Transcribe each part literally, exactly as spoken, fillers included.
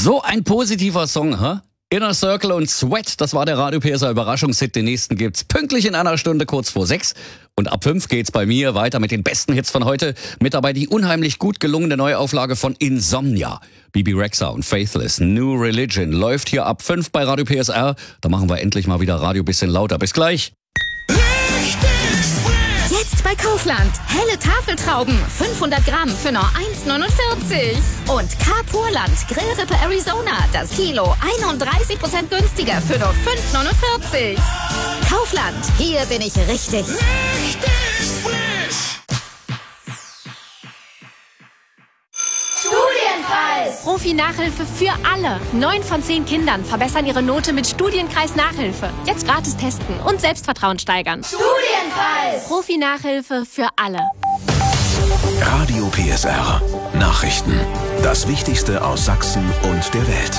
So ein positiver Song, hä? Inner Circle und Sweat, das war der Radio P S A Überraschungshit. Den nächsten gibt's pünktlich in einer Stunde kurz vor sechs. Und ab fünf geht's bei mir weiter mit den besten Hits von heute. Mit dabei die unheimlich gut gelungene Neuauflage von Insomnia. Bibi Rexha und Faithless, New Religion, läuft hier ab fünf bei Radio P S R. Da machen wir endlich mal wieder Radio bisschen lauter. Bis gleich. Jetzt bei Kaufland. Helle Tafeltrauben. fünfhundert Gramm für nur eins neunundvierzig. Und K-Purland Grillrippe Arizona. Das Kilo einunddreißig Prozent günstiger für nur fünf neunundvierzig. Kaufland. Hier bin ich richtig. Richtig frisch. Studienkreis. Profi-Nachhilfe für alle. Neun von zehn Kindern verbessern ihre Note mit Studienkreis-Nachhilfe. Jetzt gratis testen und Selbstvertrauen steigern. Studienkreis. Profi-Nachhilfe für alle. Radio P S R. Nachrichten. Das Wichtigste aus Sachsen und der Welt.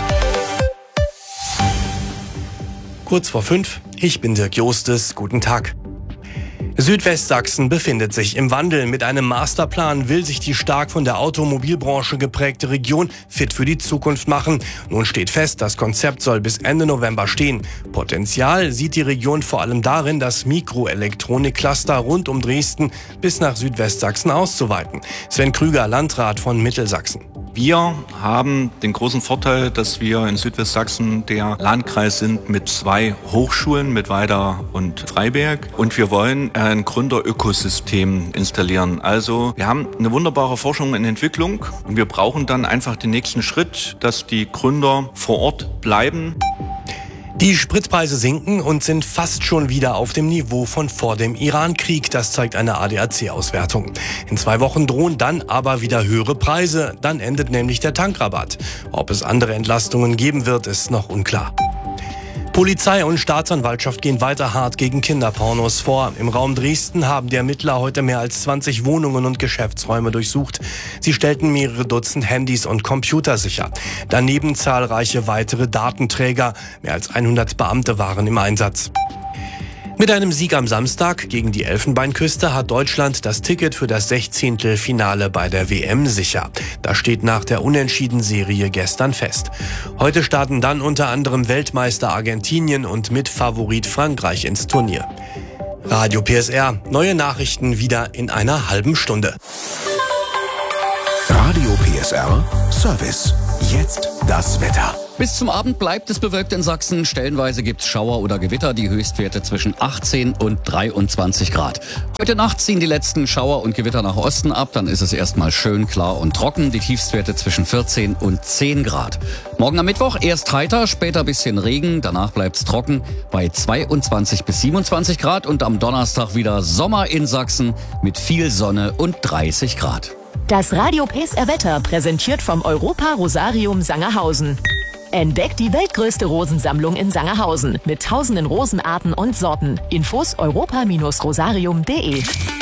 Kurz vor fünf, ich bin Dirk Jostes, guten Tag. Südwestsachsen befindet sich im Wandel. Mit einem Masterplan will sich die stark von der Automobilbranche geprägte Region fit für die Zukunft machen. Nun steht fest, das Konzept soll bis Ende November stehen. Potenzial sieht die Region vor allem darin, das Mikroelektronik-Cluster rund um Dresden bis nach Südwestsachsen auszuweiten. Sven Krüger, Landrat von Mittelsachsen. Wir haben den großen Vorteil, dass wir in Südwestsachsen der Landkreis sind mit zwei Hochschulen, mit Weida und Freiberg. Und wir wollen ein Gründerökosystem installieren. Also wir haben eine wunderbare Forschung und Entwicklung. Und wir brauchen dann einfach den nächsten Schritt, dass die Gründer vor Ort bleiben. Die Spritpreise sinken und sind fast schon wieder auf dem Niveau von vor dem Iran-Krieg. Das zeigt eine A D A C-Auswertung. In zwei Wochen drohen dann aber wieder höhere Preise. Dann endet nämlich der Tankrabatt. Ob es andere Entlastungen geben wird, ist noch unklar. Polizei und Staatsanwaltschaft gehen weiter hart gegen Kinderpornos vor. Im Raum Dresden haben die Ermittler heute mehr als zwanzig Wohnungen und Geschäftsräume durchsucht. Sie stellten mehrere Dutzend Handys und Computer sicher. Daneben zahlreiche weitere Datenträger. Mehr als hundert Beamte waren im Einsatz. Mit einem Sieg am Samstag gegen die Elfenbeinküste hat Deutschland das Ticket für das Sechzehntelfinale bei der W M sicher. Das steht nach der Unentschieden-Serie gestern fest. Heute starten dann unter anderem Weltmeister Argentinien und Mitfavorit Frankreich ins Turnier. Radio P S R, neue Nachrichten wieder in einer halben Stunde. Radio P S R Service. Jetzt das Wetter. Bis zum Abend bleibt es bewölkt in Sachsen. Stellenweise gibt's Schauer oder Gewitter. Die Höchstwerte zwischen achtzehn und dreiundzwanzig Grad. Heute Nacht ziehen die letzten Schauer und Gewitter nach Osten ab. Dann ist es erstmal schön klar und trocken. Die Tiefstwerte zwischen vierzehn und zehn Grad. Morgen am Mittwoch erst heiter, später bisschen Regen. Danach bleibt's trocken bei zweiundzwanzig bis siebenundzwanzig Grad. Und am Donnerstag wieder Sommer in Sachsen mit viel Sonne und dreißig Grad. Das Radio P S R Wetter präsentiert vom Europa Rosarium Sangerhausen. Entdeckt die weltgrößte Rosensammlung in Sangerhausen mit tausenden Rosenarten und Sorten. Infos europa rosarium punkt de.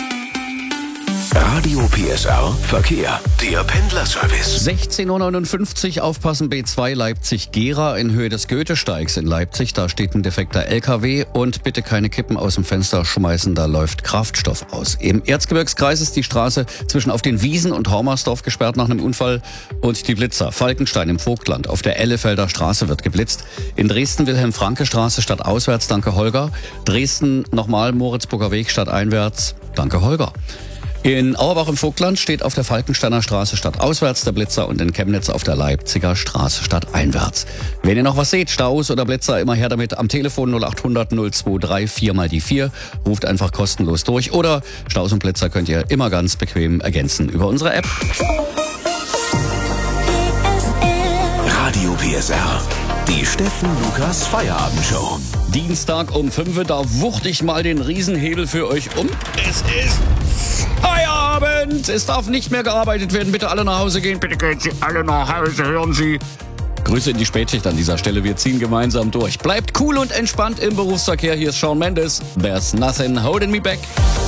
Radio P S R Verkehr. Der Pendlerservice. sechzehn Uhr neunundfünfzig, aufpassen, B zwei Leipzig-Gera in Höhe des Goethesteigs in Leipzig. Da steht ein defekter L K W und bitte keine Kippen aus dem Fenster schmeißen, da läuft Kraftstoff aus. Im Erzgebirgskreis ist die Straße zwischen Auf den Wiesen und Haumersdorf gesperrt nach einem Unfall und die Blitzer. Falkenstein im Vogtland auf der Ellefelder Straße wird geblitzt. In Dresden Wilhelm-Franke-Straße stadtauswärts, danke Holger. Dresden nochmal Moritzburger Weg stadteinwärts, danke Holger. In Auerbach im Vogtland steht auf der Falkensteiner Straße stadtauswärts der Blitzer und in Chemnitz auf der Leipziger Straße stadteinwärts. Wenn ihr noch was seht, Staus oder Blitzer, immer her damit am Telefon null acht hundert null zwei drei vier mal die vier. Ruft einfach kostenlos durch oder Staus und Blitzer könnt ihr immer ganz bequem ergänzen über unsere App. Radio P S R. Die Steffen Lukas Feierabendshow. Dienstag um fünf Uhr, da wucht ich mal den Riesenhebel für euch um. Es ist Feierabend! Es darf nicht mehr gearbeitet werden. Bitte alle nach Hause gehen. Bitte gehen Sie alle nach Hause. Hören Sie. Grüße in die Spätschicht an dieser Stelle. Wir ziehen gemeinsam durch. Bleibt cool und entspannt im Berufsverkehr. Hier ist Shawn Mendes. There's nothing holding me back.